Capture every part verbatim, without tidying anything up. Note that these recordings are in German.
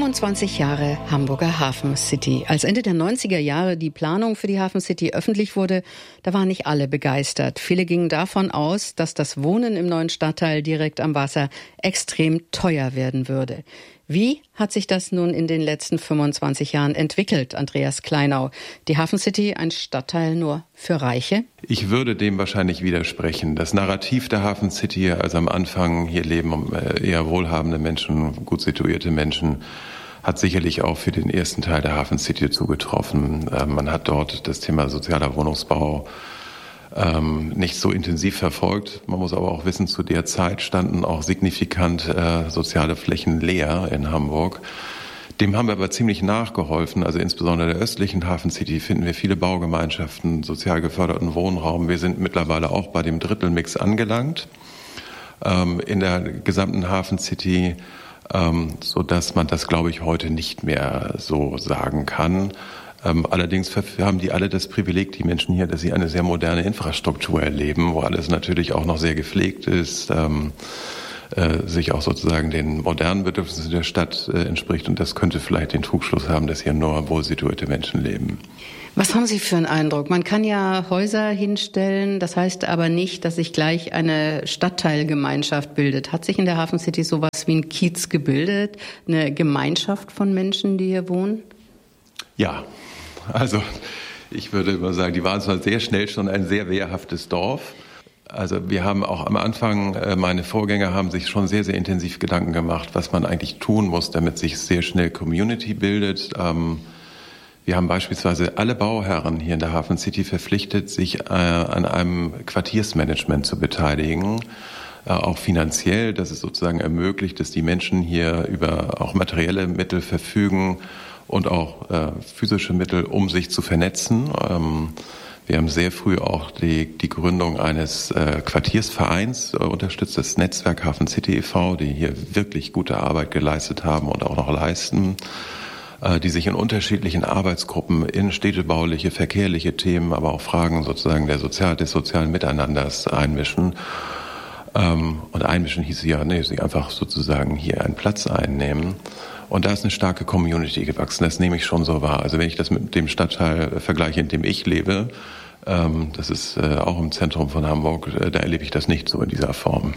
fünfundzwanzig Jahre Hamburger Hafen City. Als Ende der neunziger Jahre die Planung für die Hafen City öffentlich wurde, da waren nicht alle begeistert. Viele gingen davon aus, dass das Wohnen im neuen Stadtteil direkt am Wasser extrem teuer werden würde. Wie hat sich das nun in den letzten fünfundzwanzig Jahren entwickelt, Andreas Kleinau? Die Hafen City ein Stadtteil nur für Reiche? Ich würde dem wahrscheinlich widersprechen. Das Narrativ der Hafen City, also am Anfang hier leben eher wohlhabende Menschen, gut situierte Menschen, hat sicherlich auch für den ersten Teil der Hafen City zugetroffen. Man hat dort das Thema sozialer Wohnungsbau Ähm, nicht so intensiv verfolgt. Man muss aber auch wissen, zu der Zeit standen auch signifikant äh, soziale Flächen leer in Hamburg. Dem haben wir aber ziemlich nachgeholfen. Also insbesondere in der östlichen Hafen City finden wir viele Baugemeinschaften, sozial geförderten Wohnraum. Wir sind mittlerweile auch bei dem Drittelmix angelangt ähm, in der gesamten Hafen City, ähm, so dass man das, glaube ich, heute nicht mehr so sagen kann. Ähm, allerdings haben die alle das Privileg, die Menschen hier, dass sie eine sehr moderne Infrastruktur erleben, wo alles natürlich auch noch sehr gepflegt ist, ähm, äh, sich auch sozusagen den modernen Bedürfnissen der Stadt äh, entspricht. Und das könnte vielleicht den Trugschluss haben, dass hier nur wohlsituierte Menschen leben. Was haben Sie für einen Eindruck? Man kann ja Häuser hinstellen, das heißt aber nicht, dass sich gleich eine Stadtteilgemeinschaft bildet. Hat sich in der Hafen City sowas wie ein Kiez gebildet, eine Gemeinschaft von Menschen, die hier wohnen? Ja. Also ich würde immer sagen, die waren zwar sehr schnell schon ein sehr wehrhaftes Dorf. Also wir haben auch am Anfang, meine Vorgänger haben sich schon sehr, sehr intensiv Gedanken gemacht, was man eigentlich tun muss, damit sich sehr schnell Community bildet. Wir haben beispielsweise alle Bauherren hier in der Hafen City verpflichtet, sich an einem Quartiersmanagement zu beteiligen. Auch finanziell, dass es sozusagen ermöglicht, dass die Menschen hier über auch materielle Mittel verfügen, und auch äh, physische Mittel, um sich zu vernetzen. Ähm, wir haben sehr früh auch die, die Gründung eines äh, Quartiersvereins äh, unterstützt, das Netzwerk Hafen City e V, die hier wirklich gute Arbeit geleistet haben und auch noch leisten, äh, die sich in unterschiedlichen Arbeitsgruppen in städtebauliche, verkehrliche Themen, aber auch Fragen sozusagen der Sozial- des sozialen Miteinanders einmischen. Ähm, und einmischen hieß ja, nee, sie einfach sozusagen hier einen Platz einnehmen. Und da ist eine starke Community gewachsen, das nehme ich schon so wahr. Also wenn ich das mit dem Stadtteil vergleiche, in dem ich lebe, ähm, das ist äh, auch im Zentrum von Hamburg, äh, da erlebe ich das nicht so in dieser Form.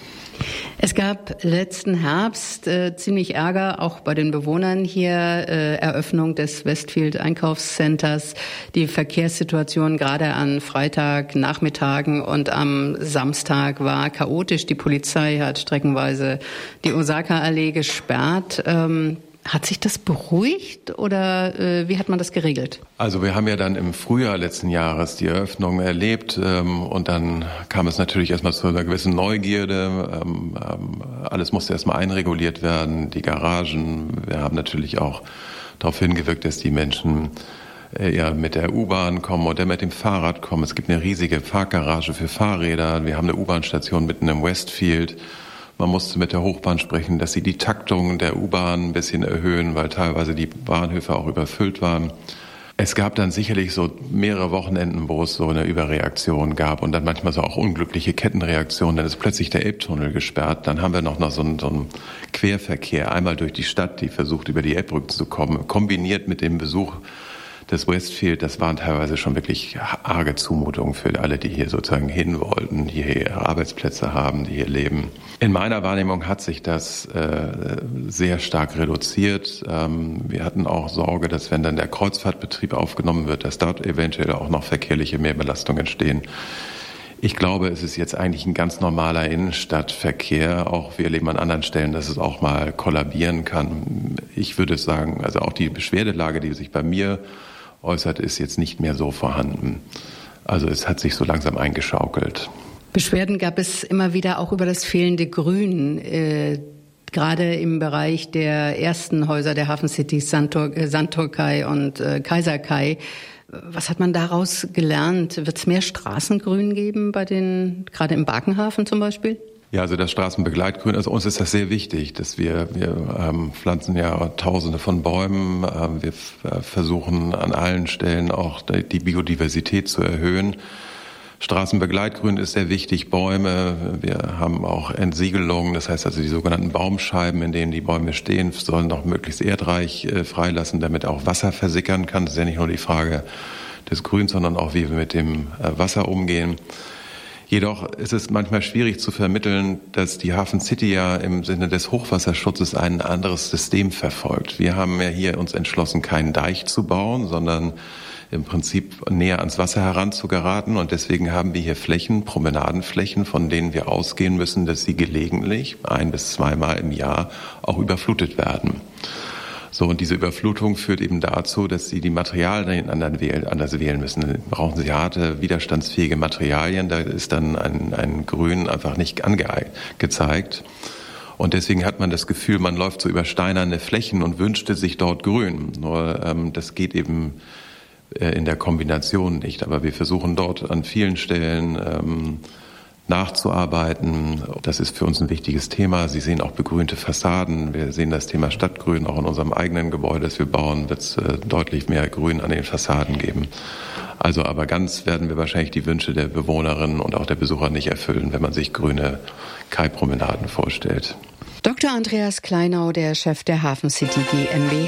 Es gab letzten Herbst äh, ziemlich Ärger, auch bei den Bewohnern hier, äh, Eröffnung des Westfield Einkaufscenters, die Verkehrssituation gerade an Freitagnachmittagen und am Samstag war chaotisch. Die Polizei hat streckenweise die Osaka-Allee gesperrt. Ähm, Hat sich das beruhigt oder äh, wie hat man das geregelt? Also wir haben ja dann im Frühjahr letzten Jahres die Eröffnung erlebt ähm, und dann kam es natürlich erstmal zu einer gewissen Neugierde. Ähm, ähm, alles musste erstmal einreguliert werden, die Garagen. Wir haben natürlich auch darauf hingewirkt, dass die Menschen äh, ja mit der U-Bahn kommen oder mit dem Fahrrad kommen. Es gibt eine riesige Parkgarage für Fahrräder. Wir haben eine U-Bahn-Station mitten im Westfield. Man musste mit der Hochbahn sprechen, dass sie die Taktung der U-Bahn ein bisschen erhöhen, weil teilweise die Bahnhöfe auch überfüllt waren. Es gab dann sicherlich so mehrere Wochenenden, wo es so eine Überreaktion gab und dann manchmal so auch unglückliche Kettenreaktionen. Dann ist plötzlich der Elbtunnel gesperrt. Dann haben wir noch, noch so, einen, so einen Querverkehr einmal durch die Stadt, die versucht, über die Elbbrücke zu kommen, kombiniert mit dem Besuch des Westfield. Das waren teilweise schon wirklich arge Zumutungen für alle, die hier sozusagen hin wollten, die hier ihre Arbeitsplätze haben, die hier leben. In meiner Wahrnehmung hat sich das äh, sehr stark reduziert. Ähm, wir hatten auch Sorge, dass wenn dann der Kreuzfahrtbetrieb aufgenommen wird, dass dort eventuell auch noch verkehrliche Mehrbelastungen entstehen. Ich glaube, es ist jetzt eigentlich ein ganz normaler Innenstadtverkehr. Auch wir erleben an anderen Stellen, dass es auch mal kollabieren kann. Ich würde sagen, also auch die Beschwerdelage, die sich bei mir äußert, ist jetzt nicht mehr so vorhanden. Also es hat sich so langsam eingeschaukelt. Beschwerden gab es immer wieder auch über das fehlende Grün, äh, gerade im Bereich der ersten Häuser der Hafen City, Sandtor, äh, Sandtorkay und äh, Kaiserkay. Was hat man daraus gelernt? Wird es mehr Straßengrün geben bei den, gerade im Barkenhafen zum Beispiel? Ja, also das Straßenbegleitgrün, also uns ist das sehr wichtig, dass wir, wir ähm, pflanzen ja Tausende von Bäumen, ähm, wir f- versuchen an allen Stellen auch die Biodiversität zu erhöhen. Straßenbegleitgrün ist sehr wichtig, Bäume. Wir haben auch Entsiegelung, das heißt also die sogenannten Baumscheiben, in denen die Bäume stehen, sollen noch möglichst erdreich äh, freilassen, damit auch Wasser versickern kann. Das ist ja nicht nur die Frage des Grüns, sondern auch, wie wir mit dem äh, Wasser umgehen. Jedoch ist es manchmal schwierig zu vermitteln, dass die Hafen City ja im Sinne des Hochwasserschutzes ein anderes System verfolgt. Wir haben ja hier uns entschlossen, keinen Deich zu bauen, sondern im Prinzip näher ans Wasser heranzugeraten. Und deswegen haben wir hier Flächen, Promenadenflächen, von denen wir ausgehen müssen, dass sie gelegentlich ein- bis zweimal im Jahr auch überflutet werden. So, und diese Überflutung führt eben dazu, dass sie die Materialien anders wählen müssen. Dann brauchen sie harte, widerstandsfähige Materialien. Da ist dann ein, ein Grün einfach nicht angezeigt. Und deswegen hat man das Gefühl, man läuft so über steinerne Flächen und wünschte sich dort Grün. Nur ähm, das geht eben in der Kombination nicht. Aber wir versuchen dort an vielen Stellen ähm, nachzuarbeiten. Das ist für uns ein wichtiges Thema. Sie sehen auch begrünte Fassaden. Wir sehen das Thema Stadtgrün auch in unserem eigenen Gebäude, das wir bauen, wird es äh, deutlich mehr Grün an den Fassaden geben. Also aber ganz werden wir wahrscheinlich die Wünsche der Bewohnerinnen und auch der Besucher nicht erfüllen, wenn man sich grüne Kaipromenaden vorstellt. Doktor Andreas Kleinau, der Chef der Hafen City GmbH.